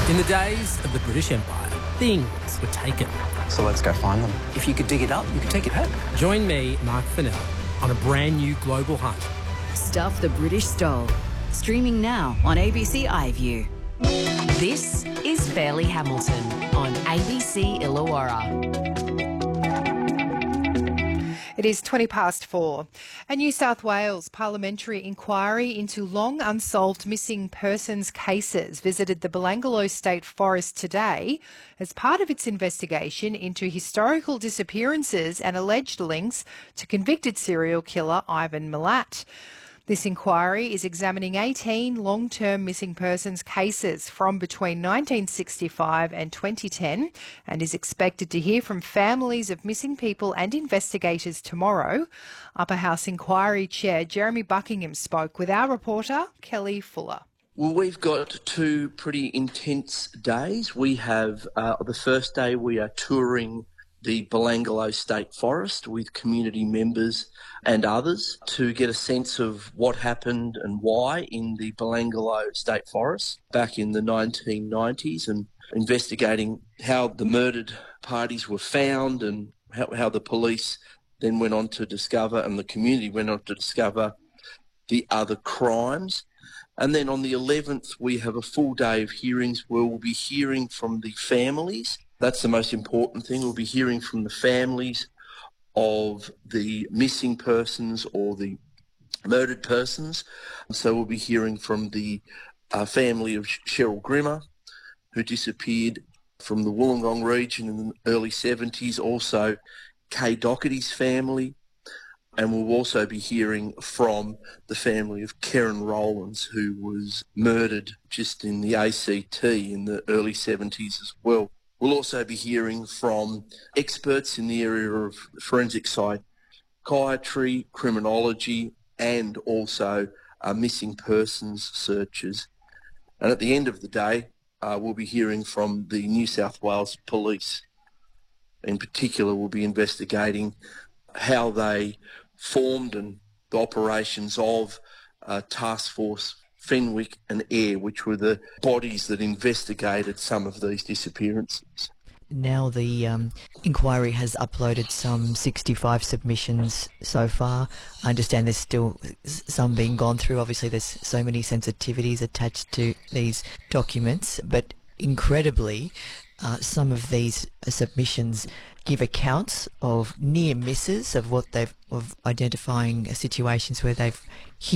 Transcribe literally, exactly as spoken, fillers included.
In the days of the British Empire, things were taken. So let's go find them. If you could dig it up, you could take it home. Join me, Mark Fennell, on a brand new global hunt. Stuff the British stole. Streaming now on A B C iView. This is Fairly Hamilton on A B C Illawarra. It is twenty past four. A New South Wales parliamentary inquiry into long unsolved missing persons cases visited the Belanglo State Forest today as part of its investigation into historical disappearances and alleged links to convicted serial killer Ivan Milat. This inquiry is examining eighteen long-term missing persons cases from between nineteen sixty-five and twenty ten and is expected to hear from families of missing people and investigators tomorrow. Upper House Inquiry Chair Jeremy Buckingham spoke with our reporter Kelly Fuller. Well, we've got two pretty intense days. We have uh, the first day we are touring the Belanglo State Forest with community members and others to get a sense of what happened and why in the Belanglo State Forest back in the nineteen nineties, and investigating how the murdered parties were found and how, how the police then went on to discover and the community went on to discover the other crimes. And then on the eleventh, we have a full day of hearings where we'll be hearing from the families. That's the most important thing. We'll be hearing from the families of the missing persons or the murdered persons. So we'll be hearing from the uh, family of Cheryl Grimmer, who disappeared from the Wollongong region in the early seventies, also Kay Doherty's family, and we'll also be hearing from the family of Karen Rowlands, who was murdered just in the A C T in the early seventies as well. We'll also be hearing from experts in the area of forensic psychiatry, criminology, and also uh, missing persons searches. And at the end of the day, uh, we'll be hearing from the New South Wales Police. In particular, we'll be investigating how they formed and the operations of uh, Task Force Fenwick and Eyre, which were the bodies that investigated some of these disappearances. Now the um, inquiry has uploaded some sixty-five submissions so far. I understand there's still some being gone through. Obviously there's so many sensitivities attached to these documents, but incredibly uh, some of these submissions give accounts of near misses of what they've of identifying situations where they've hit